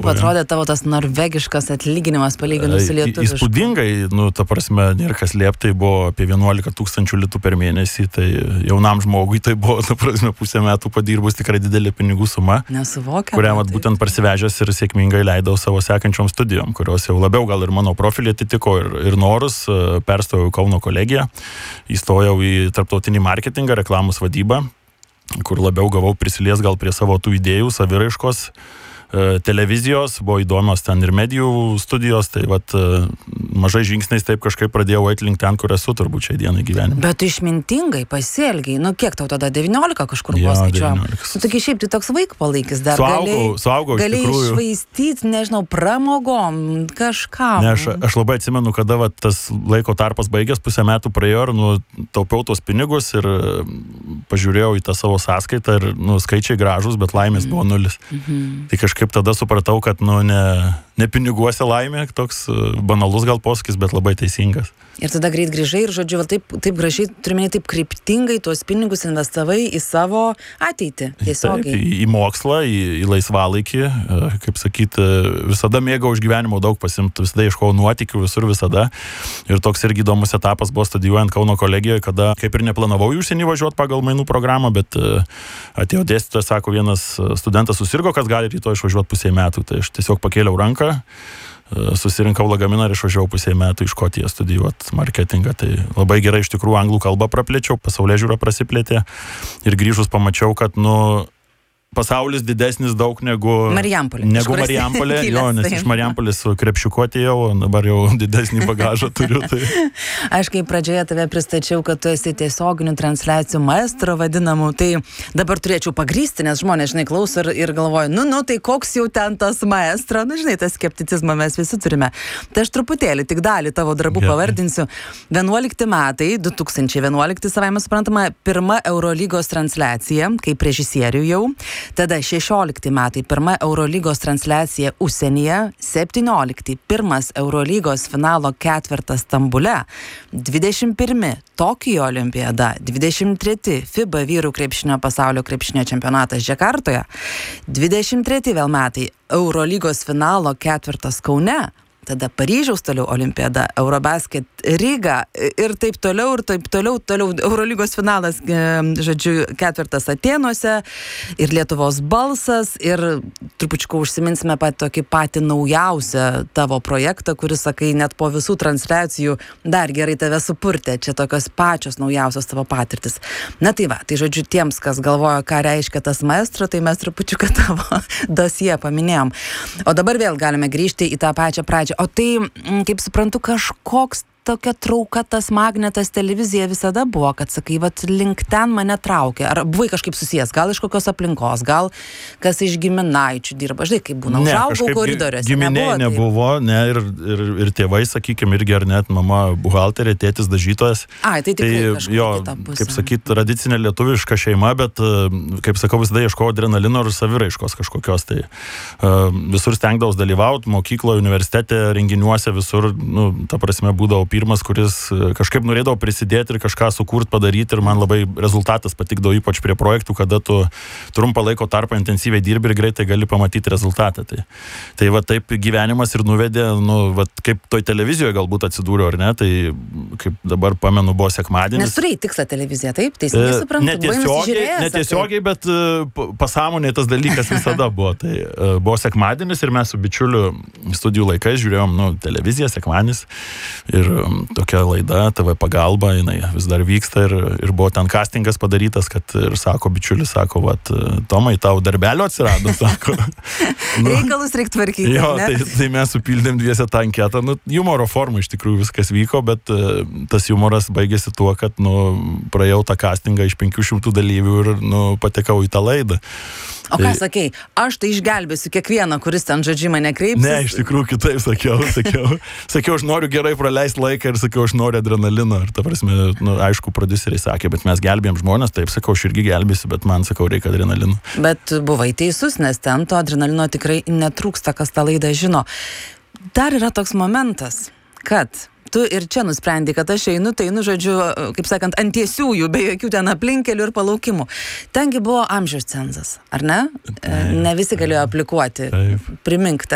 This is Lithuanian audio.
atrodė tavo tas norvegiškas atlyginimas palyginus su lietuvišku? Įspūdingai, ta prasme, nėra kas lieptai, buvo apie 11 000 litų per mėnesį, tai jaunam žmogui tai buvo, ta prasme, pusę metų padirbus tikrai didelė pinigų suma. Nesuvokia. Kurią būtent parsivežęs ir sėkmingai leidau savo sekančiom studijom, kurios jau labiau gal ir mano profilį atitiko ir norus. Perstojau į Kauno kolegiją, įstojau į tarptautinį marketingą, reklamos vadybą, kur labiau gavau prisilies gal prie savo tų idėjų, saviraiškos, televizijos, buvo įdomios ten ir medijų studijos, tai mažai žingsniais taip kažkaip pradėjau eiti link ten, kur esu turbūt šiai dienai gyvenime. Bet tu išmintingai pasielgiai, kiek tau tada 19 kažkur buvo skaičiuojama? Taigi šiaip tai toks vaikpalaikis dar suaugau galėjai iššvaistyti, nežinau, pramogom, kažkam. Ne, aš labai atsimenu, kada tas laiko tarpas baigęs, pusę metų praėjo ir taupiau tos pinigus ir pažiūrėjau į tą savo sąskaitą ir skaičiai gražus, bet laimės buvo 0. Tai kažkaip tada supratau, kad ne piniguose laimė, toks banalus gal posakis, bet labai teisingas. Ir tada greit grįžai ir, žodžiu, taip gražiai, turime taip kryptingai tuos pinigus investavai į savo ateitį, tiesiogiai. Taip, į mokslą, į laisvalaikį, kaip sakyti, visada mėgau iš gyvenimo daug pasimti, visada ieškau nuotykių visur visada. Ir toks irgi įdomus etapas buvo studijuojant Kauno kolegijoje, kada kaip ir neplanavau į užsienį važiuoti pagal mainų programą, bet atėjo dėstytojas, sako, vienas studentas susirgo, kad gali rytoj išvažiuoti pusę metų. Tai aš tiesiog pakėliau ranką, susirinkau lagaminą ir išvažiavau pusę metų į Škotiją studijuoti marketingą. Tai labai gerai iš tikrųjų anglų kalbą praplėčiau, pasaulėžiūra prasiplėtė ir grįžus pamačiau, kad pasaulis didesnis daug negu Marijampolė. Jo, nes iš Marijampolės su krepšiuku atėjau, dabar jau didesnį bagažą turiu. Tai. Aš kai pradžioje tave pristačiau, kad tu esi tiesioginių transliacijų maestro vadinamų, tai dabar turėčiau pagrysti, nes žmonės, klauso ir galvoja, tai koks jau ten tas maestro, tas skepticizmą mes visi turime. Tai aš truputėlį, tik dalį tavo darbų pavardinsiu. 11 metai, 2011, savaime suprantama, pirma Eurolygos transliacija, kaip režisierių jau. Tada 16 metai pirma Eurolygos transliacija užsienyje, 17 pirmas Eurolygos finalo ketvertas Stambule, 21 Tokijo olimpiada, 23 FIBA vyrų krepšinio pasaulio krepšinio čempionatas Džakartoje, 23 vėl metai Eurolygos finalo ketvertas Kaune, tada Paryžiaus toliau olimpiada, Eurobasket Ryga ir taip toliau, Eurolygos finalas, žodžiu, ketvertas Atėnuose ir Lietuvos balsas ir trupučiuką užsiminsime tokį patį naujausią tavo projektą, kuris, sakai, net po visų transliacijų dar gerai tave supurtė. Čia tokios pačios naujausios tavo patirtis. Tai žodžiu, tiems, kas galvoja, ką reiškia tas maestro, tai mes trupučiuką tavo dosije paminėjom. O dabar vėl galime grįžti į tą pačią pradžią. O tai, kaip suprantu, kažkoks tokia trauka, tas magnetas televizija visada buvo, kad sakai, link ten mane traukia. Ar buvai kažkaip susijęs, gal iš kokios aplinkos, gal kas iš giminaičių dirba, žinai, kaip būna, užaugau koridoriuose. Giminiai nebuvo, ir tėvai, sakykime, irgi ar net mama buhalterė, tėtis dažytojas. Tai tikrai kažkokia kita pusė. Kaip sakyt, tradicinė lietuviška šeima, bet, kaip sakau, visada ieškojau adrenalino ir saviraiškos kažkokios. Tai visur stengdavaus dalyvauti, mokykloje, universitete, renginiuose, visur, ta prasme, būdavo pirmas, kuris kažkaip norėdavo prisidėti ir kažką sukurti, padaryti ir man labai rezultatas patikdavo, ypač prie projektų, kada tu trumpą laiko tarpą intensyviai dirbi ir greitai gali pamatyti rezultatą. Tai taip gyvenimas ir nuvedė, kaip toj televizijoje galbūt atsidūriau, ar ne, tai kaip dabar pamenu, buvo sekmadienis. Nes turėjai tikslą televiziją, taip? Teisingai suprantu, netiesiogiai, bet pasąmonėje tas dalykas visada buvo. Tai buvo sekmadienis ir mes su bičiuliu studijų laikais žiūrėjom televiziją sekmadienis ir tokia laida, TV pagalba, jinai vis dar vyksta ir buvo ten castingas padarytas, kad ir bičiulis, Tomai, tau darbelio atsirado, sako. Reikalus reikia tvarkyti, jo, tai mes supildėm dviese tą anketą, humoro formų iš tikrųjų viskas vyko, bet tas humoras baigėsi tuo, kad, praėjau tą castingą iš 500 dalyvių ir, patekau į tą laidą. O ką sakei? Aš tai išgelbėsiu kiekvieną, kuris ten žodžiu mane kreipsis. Ne, iš tikrųjų kitaip sakiau, aš noriu gerai praleisti laiką ir sakiau, aš noriu adrenalino. Ir ta prasme, aišku, prodiuseriai sakė, bet mes gelbėjom žmonės, taip sakau, aš irgi gelbėsiu, bet man, sakau, reikia adrenalino. Bet buvai teisus, nes ten to adrenalino tikrai netrūksta, kas tą laidą žino. Dar yra toks momentas, kad tu ir čia nusprendai, kad aš einu, žodžiu, kaip sakant, ant tiesiųjų, be jokių ten aplinkelių ir palaukimų. Tengi buvo amžiaus cenzas, ar ne? Ne visi galėjo aplikuoti. Primink